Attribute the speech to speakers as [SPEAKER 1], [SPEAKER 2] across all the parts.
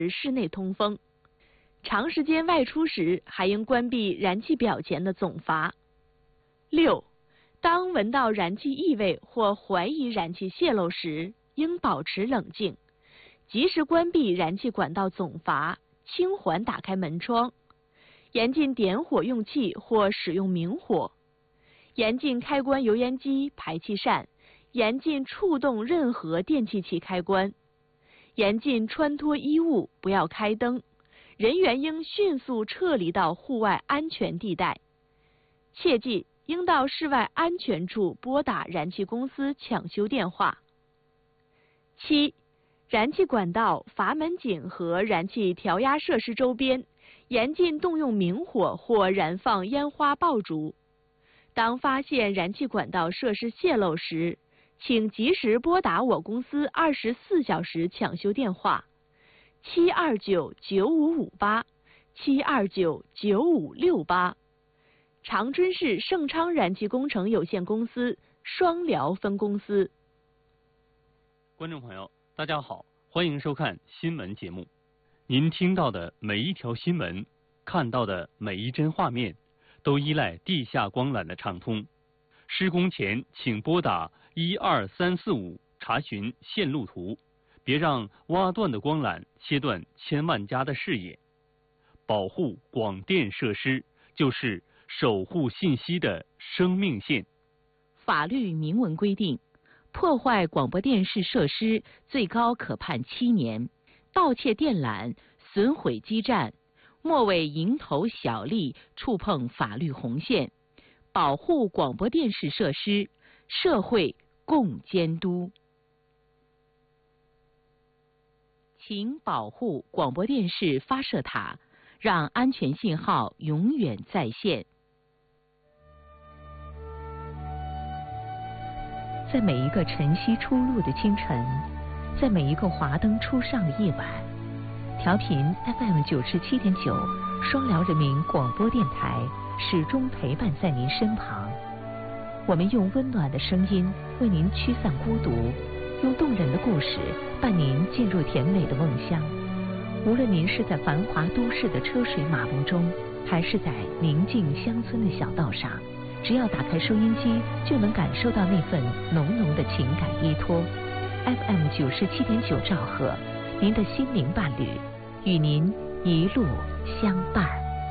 [SPEAKER 1] 室内通风。长时间外出时，还应关闭燃气表前的总阀。6. 当闻到燃气异味或怀疑燃气泄漏时，应保持冷静，及时关闭燃气管道总阀，轻缓打开门窗，严禁点火用气或使用明火，严禁开关油烟机、排气扇，严禁触动任何电气器开关，严禁穿脱衣物，不要开灯，人员应迅速撤离到户外安全地带。切记，应到室外安全处拨打燃气公司抢修电话。7. 燃气管道、阀门井和燃气调压设施周边，严禁动用明火或燃放烟花爆竹。当发现燃气管道设施泄漏时，请及时拨打我公司24小时抢修电话729-9558、729-9568。长春市盛昌燃气工程有限公司双辽分公司。
[SPEAKER 2] 观众朋友，大家好，欢迎收看新闻节目。您听到的每一条新闻，看到的每一帧画面，都依赖地下光缆的畅通。施工前请拨打12345查询线路图，别让挖断的光缆切断千万家的视野。保护广电设施就是守护信息的生命线。
[SPEAKER 3] 法律明文规定，破坏广播电视设施最高可判7年，盗窃电缆、损毁基站，莫为蝇头小利触碰法律红线。保护广播电视设施，社会共监督。请保护广播电视发射塔，让安全信号永远在线。在每一个晨曦初露的清晨，在每一个华灯初上的夜晚，调频 FM 97.9双辽人民广播电台始终陪伴在您身旁。我们用温暖的声音为您驱散孤独，用动人的故事伴您进入甜美的梦乡。无论您是在繁华都市的车水马龙中，还是在宁静乡村的小道上，只要打开收音机，就能感受到那份浓浓的情感依托。FM 97.9兆赫，您的心灵伴侣，与您一路相伴。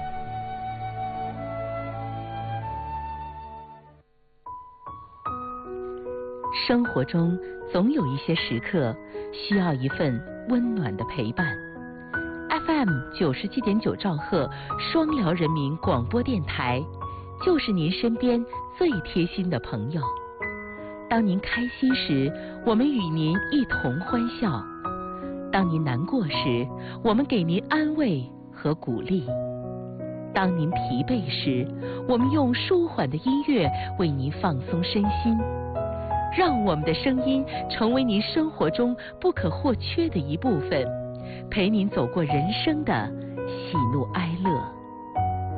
[SPEAKER 3] 生活中总有一些时刻需要一份温暖的陪伴。FM 97.9兆赫双辽人民广播电台，就是您身边最贴心的朋友。当您开心时，我们与您一同欢笑；当您难过时，我们给您安慰和鼓励；当您疲惫时，我们用舒缓的音乐为您放松身心。让我们的声音成为您生活中不可或缺的一部分，陪您走过人生的喜怒哀乐。